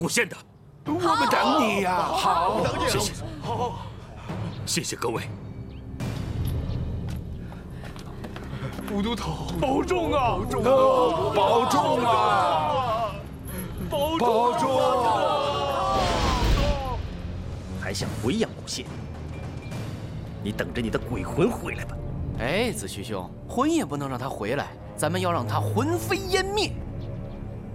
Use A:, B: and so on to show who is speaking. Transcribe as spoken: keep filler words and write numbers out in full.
A: 诬陷的。
B: 我们等你呀！
C: 好，
A: 谢谢，好，谢谢各位。
C: 吴都头，
B: 保重啊！
C: 保重，
B: 保重啊！保重！
A: 还想回阳谷县？你等着你的鬼魂回来吧！
D: 哎，子虚兄，魂也不能让他回来，咱们要让他魂飞烟灭。